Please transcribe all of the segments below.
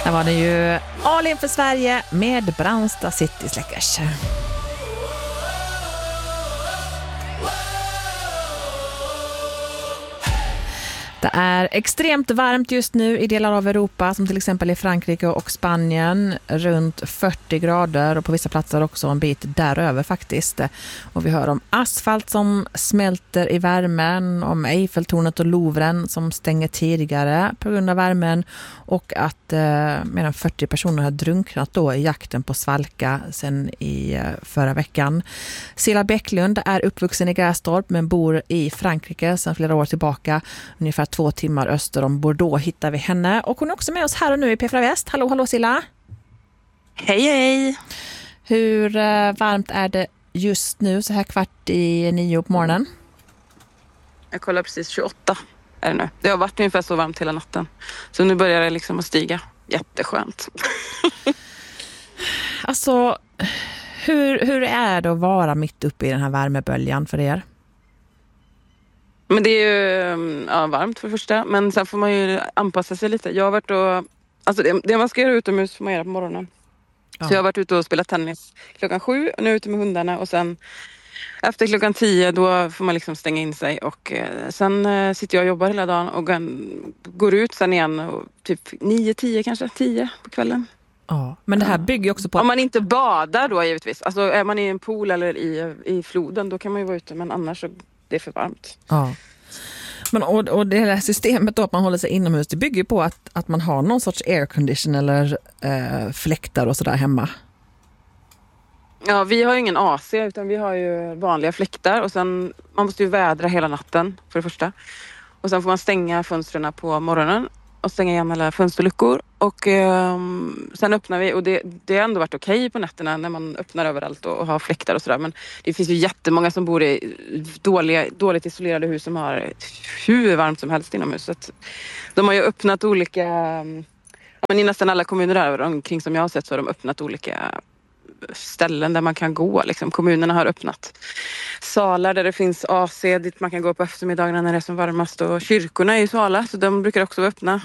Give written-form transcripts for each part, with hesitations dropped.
Där var det ju All in för Sverige med Brandsta City Släckers. Det är extremt varmt just nu i delar av Europa, som till exempel i Frankrike och Spanien, runt 40 grader och på vissa platser också en bit däröver faktiskt. Och vi hör om asfalt som smälter i värmen, om Eiffeltornet och Louvren som stänger tidigare på grund av värmen och att mer än 40 personer har drunknat då i jakten på svalka sen i förra veckan. Silla Bäcklund är uppvuxen i Grästorp men bor i Frankrike sedan flera år tillbaka. Ungefär 2 timmar öster om Bordeaux hittar vi henne. Och hon är också med oss här och nu i P4 Väst. Hallå Silla. Hej, hej. Hur varmt är det just nu så här 8:45 på morgonen? Jag kollar precis 28 är det nu. Det har varit ungefär så varmt hela natten. Så nu börjar det liksom att stiga. Jätteskönt. Alltså, hur är det att vara mitt uppe i den här värmeböljan för er? Men det är ju varmt för det första. Men sen får man ju anpassa sig lite. Jag har varit och... Alltså det man ska göra utomhus får man göra på morgonen. Ja. Så jag har varit ute och spelat tennis 7:00 och nu är jag ute med hundarna. Och sen efter 10:00 då får man liksom stänga in sig. Och sen sitter jag och jobbar hela dagen och går ut sen igen. Och typ 9-10 kanske, 10 på kvällen. Ja, men det här bygger också på... Om man inte badar då givetvis. Alltså är man i en pool eller i floden då kan man ju vara ute. Men annars så det är för varmt. Ja. Men, och det här systemet då att man håller sig inomhus, det bygger på att man har någon sorts aircondition eller fläktar och sådär hemma. Ja, vi har ju ingen AC utan vi har ju vanliga fläktar och sen man måste ju vädra hela natten för det första. Och sen får man stänga fönstren på morgonen och stänga igen alla fönsterluckor och sen öppnar vi och det har ändå varit okej på nätterna när man öppnar överallt och har fläktar och sådär, men det finns ju jättemånga som bor i dåligt isolerade hus som har hur varmt som helst inom huset. De har ju öppnat olika, men i nästan alla kommuner där omkring som jag har sett så har de öppnat olika ställen där man kan gå. Liksom. Kommunerna har öppnat salar där det finns AC dit man kan gå på eftermiddagarna när det är som varmast och kyrkorna är ju svala så de brukar också vara öppna.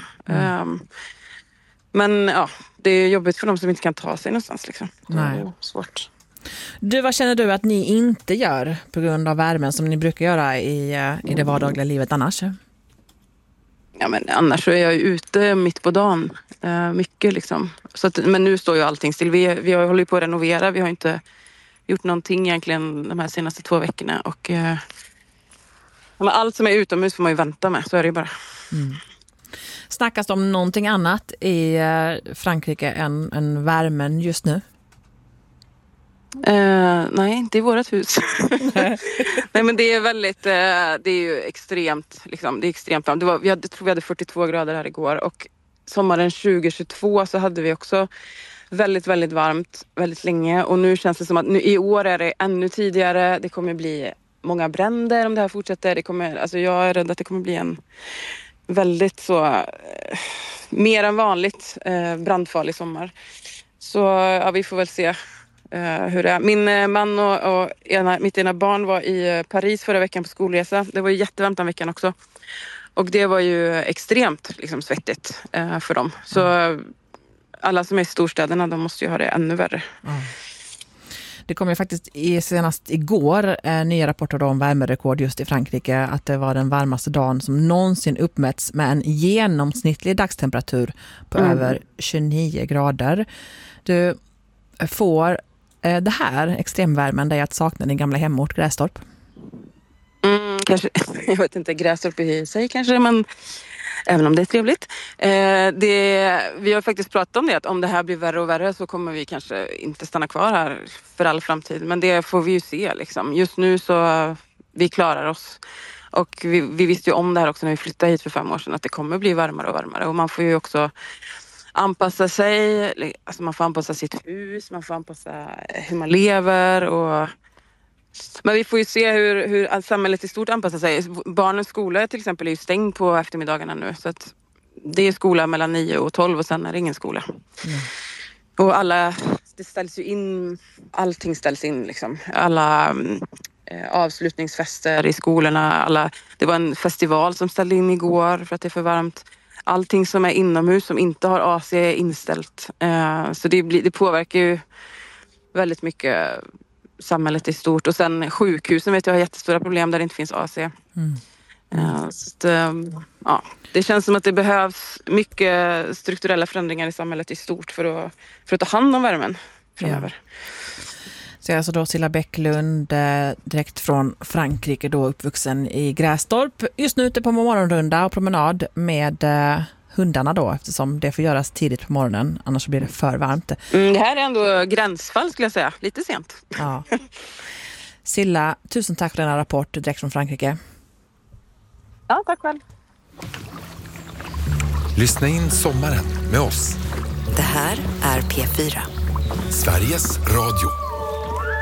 Men ja, det är jobbigt för dem som inte kan ta sig någonstans. Liksom. Det är svårt. Du, vad känner du att ni inte gör på grund av värmen som ni brukar göra i det vardagliga livet annars? Ja, men annars så är jag ute mitt på dagen. Mycket liksom. Så att, men nu står ju allting still. Vi håller ju på att renovera. Vi har inte gjort någonting egentligen de här senaste 2 veckorna. Och allt som är utomhus får man ju vänta med. Så är det ju bara. Mm. Snackas det om någonting annat i Frankrike än värmen just nu? Nej, inte i vårat hus. Nej, men det är väldigt, det är ju extremt, liksom, det är extremt varmt. Jag tror vi hade 42 grader här igår och sommaren 2022 så hade vi också väldigt, väldigt varmt väldigt länge och nu känns det som att nu, i år är det ännu tidigare. Det kommer bli många bränder om det här fortsätter. Jag är rädd att det kommer bli en väldigt så mer än vanligt brandfarlig sommar. Så ja, vi får väl se hur det är. Min man och mitt ena barn var i Paris förra veckan på skolresa. Det var ju jättevarmt den veckan också. Och det var ju extremt liksom, svettigt för dem. Så alla som är i storstäderna, de måste ju ha det ännu värre. Mm. Det kom ju faktiskt senast igår nya rapporter om värmerekord just i Frankrike. Att det var den varmaste dagen som någonsin uppmätts med en genomsnittlig dagstemperatur på över 29 grader. Du får det här extremvärmen dig att sakna din gamla hemort Grästorp? Kanske, jag vet inte, Grästorp i sig kanske, men även om det är trevligt. Vi har faktiskt pratat om det, att om det här blir värre och värre så kommer vi kanske inte stanna kvar här för all framtid. Men det får vi ju se liksom. Just nu så vi klarar oss. Och vi visste ju om det här också när vi flyttade hit för 5 år sedan, att det kommer bli varmare och varmare. Och man får ju också anpassa sig, alltså man får anpassa sitt hus, man får anpassa hur man lever och... Men vi får ju se hur samhället i stort anpassar sig. Barnens skola till exempel är ju stängd på eftermiddagarna nu. Så att det är skola mellan 9 och 12 och sen är det ingen skola. Och det ställs ju in, allting ställs in liksom. Alla avslutningsfester i skolorna. Det var en festival som ställde in igår för att det är för varmt. allting som är inomhus som inte har AC är inställt. Så det påverkar ju väldigt mycket samhället i stort. Och sen sjukhusen vet jag har jättestora problem där det inte finns AC. Det känns som att det behövs mycket strukturella förändringar i samhället i stort för att ta hand om värmen framöver. Ja. Så jag är alltså då Cilla Bäcklund, direkt från Frankrike, då uppvuxen i Grästorp. Just nu ute på morgonrunda och promenad med hundarna då, eftersom det får göras tidigt på morgonen, annars blir det för varmt. Det här är ändå gränsfall skulle jag säga, lite sent. Ja. Cilla, tusen tack för denna rapport direkt från Frankrike. Ja, tack själv. Lyssna in sommaren med oss. Det här är P4. Sveriges Radio.